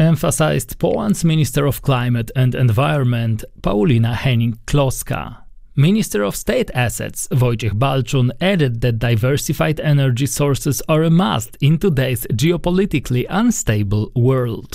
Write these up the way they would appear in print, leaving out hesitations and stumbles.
emphasized Poland's Minister of Climate and Environment, Paulina Henning-Kloska. Minister of State Assets, Wojciech Balczun, added that diversified energy sources are a must in today's geopolitically unstable world.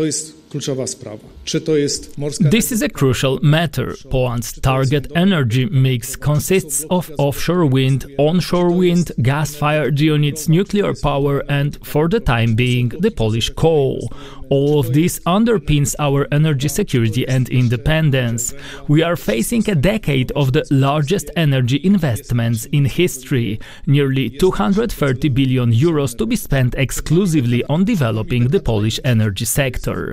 This is a crucial matter. Poland's target energy mix consists of offshore wind, onshore wind, gas-fired units, nuclear power and, for the time being, the Polish coal. All of this underpins our energy security and independence. We are facing a decade of the largest energy investments in history, nearly 230 billion euros to be spent exclusively on developing the Polish energy sector.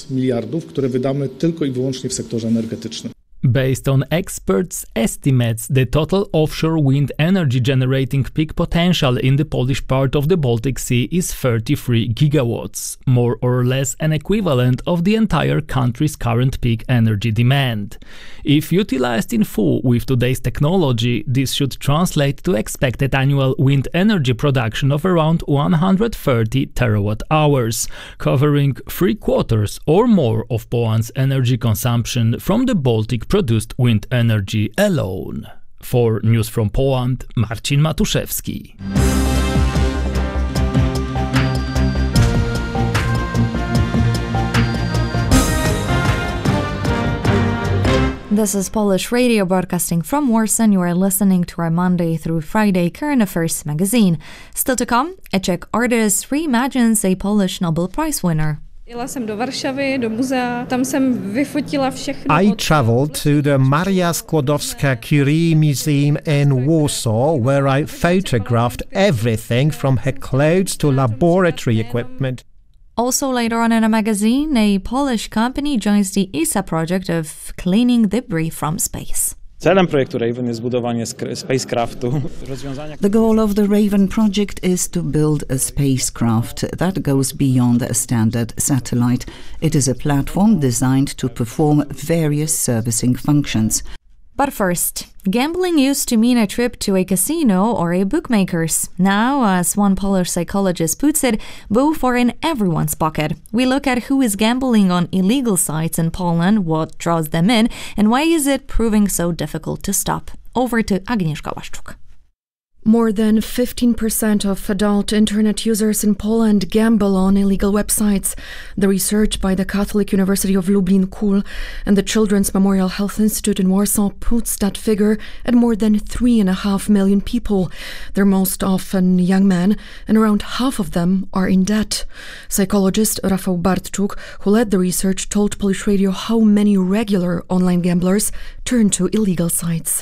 Based on experts' estimates, the total offshore wind energy generating peak potential in the Polish part of the Baltic Sea is 33 gigawatts, more or less an equivalent of the entire country's current peak energy demand. If utilized in full with today's technology, this should translate to expected annual wind energy production of around 130 terawatt-hours, covering 3/4 or more of Poland's energy consumption from the Baltic produced wind energy alone. For News from Poland, Marcin Matuszewski. This is Polish Radio broadcasting from Warsaw. You are listening to our Monday through Friday Current Affairs magazine. Still to come, a Czech artist reimagines a Polish Nobel Prize winner. I traveled to the Maria Skłodowska-Curie Museum in Warsaw, where I photographed everything from her clothes to laboratory equipment. Also later on in a magazine, a Polish company joins the ESA project of cleaning debris from space. The goal of the Raven project is to build a spacecraft that goes beyond a standard satellite. It is a platform designed to perform various servicing functions. But first, gambling used to mean a trip to a casino or a bookmaker's. Now, as one Polish psychologist puts it, both are in everyone's pocket. We look at who is gambling on illegal sites in Poland, what draws them in, and why is it proving so difficult to stop. Over to Agnieszka Łaszczuk. More than 15% of adult internet users in Poland gamble on illegal websites. The research by the Catholic University of Lublin KUL and the Children's Memorial Health Institute in Warsaw puts that figure at more than 3.5 million people. They're most often young men, and around half of them are in debt. Psychologist Rafał Bartczuk, who led the research, told Polish Radio how many regular online gamblers turn to illegal sites.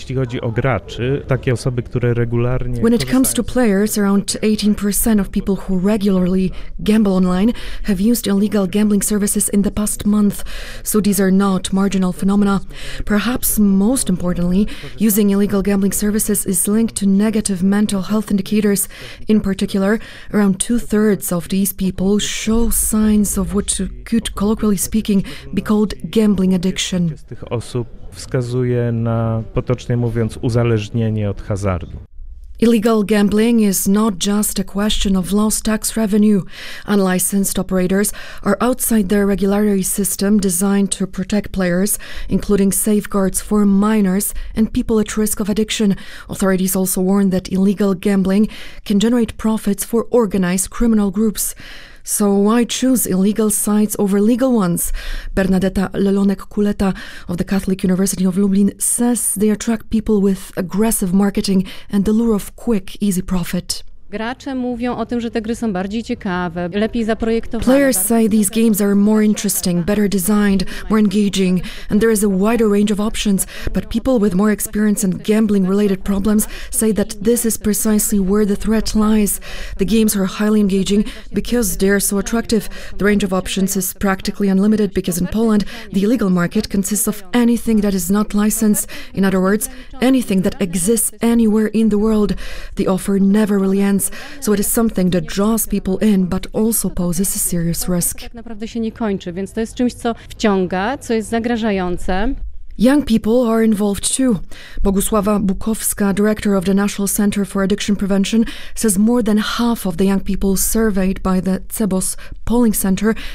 When it comes to players, around 18% of people who regularly gamble online have used illegal gambling services in the past month. So these are not marginal phenomena. Perhaps most importantly, using illegal gambling services is linked to negative mental health indicators. In particular, around 2/3 of these people show signs of what could, colloquially speaking, be called gambling addiction. Wskazuje na, potocznie mówiąc, uzależnienie od hazardu. Illegal gambling is not just a question of lost tax revenue. Unlicensed operators are outside their regulatory system designed to protect players, including safeguards for minors and people at risk of addiction. Authorities also warn that illegal gambling can generate profits for organized criminal groups. So why choose illegal sites over legal ones? Bernadetta Lelonek-Kuleta of the Catholic University of Lublin says they attract people with aggressive marketing and the lure of quick, easy profit. Players say these games are more interesting, better designed, more engaging, and there is a wider range of options. But people with more experience in gambling-related problems say that this is precisely where the threat lies. The games are highly engaging because they're so attractive. The range of options is practically unlimited because in Poland, the illegal market consists of anything that is not licensed. In other words, anything that exists anywhere in the world. The offer never really ends. So it is something that draws people in, but also poses a serious risk. Young people are involved too. Bogusława Bukowska, director of the National Center for Addiction Prevention, says more than half of the young people surveyed by the CEBOS polling center